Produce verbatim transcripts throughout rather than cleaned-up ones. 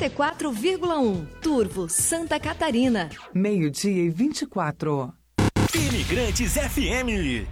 noventa e quatro vírgula um. Turvo, Santa Catarina. Meio-dia e vinte e quatro. Imigrantes F M.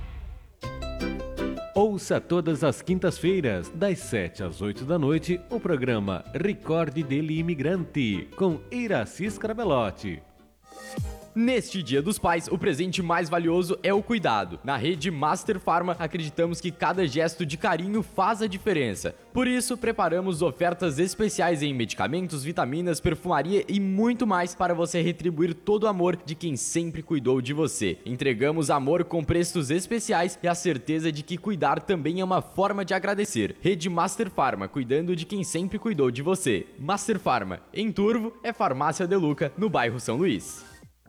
Ouça todas as quintas-feiras, das sete às oito da noite, o programa Recorde dele Imigrante, com Iracy Scarabelotti. Neste Dia dos Pais, o presente mais valioso é o cuidado. Na rede Master Pharma, acreditamos que cada gesto de carinho faz a diferença. Por isso, preparamos ofertas especiais em medicamentos, vitaminas, perfumaria e muito mais para você retribuir todo o amor de quem sempre cuidou de você. Entregamos amor com preços especiais e a certeza de que cuidar também é uma forma de agradecer. Rede Master Pharma, cuidando de quem sempre cuidou de você. Master Pharma, em Turvo, é Farmácia De Luca, no bairro São Luís.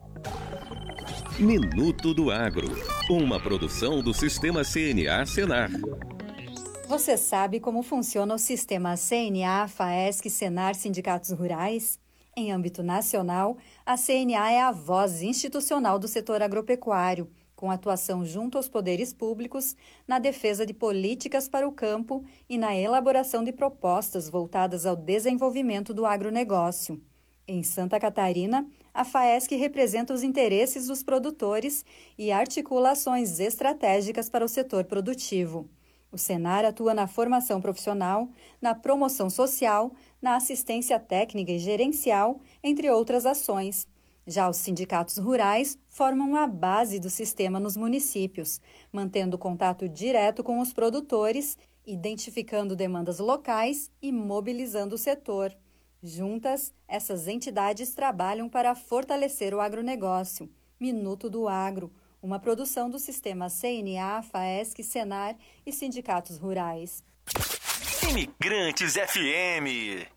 Minuto do Agro, uma produção do Sistema C N A Senar. Você sabe como funciona o Sistema C N A, FAESC, Senar, Sindicatos Rurais? Em âmbito nacional, a C N A é a voz institucional do setor agropecuário, com atuação junto aos poderes públicos na defesa de políticas para o campo e na elaboração de propostas voltadas ao desenvolvimento do agronegócio. Em Santa Catarina, a FAESC representa os interesses dos produtores e articula ações estratégicas para o setor produtivo. O Senar atua na formação profissional, na promoção social, na assistência técnica e gerencial, entre outras ações. Já os sindicatos rurais formam a base do sistema nos municípios, mantendo contato direto com os produtores, identificando demandas locais e mobilizando o setor. Juntas, essas entidades trabalham para fortalecer o agronegócio. Minuto do Agro, uma produção do Sistema C N A, FAESC, Senar e Sindicatos Rurais. Imigrantes F M.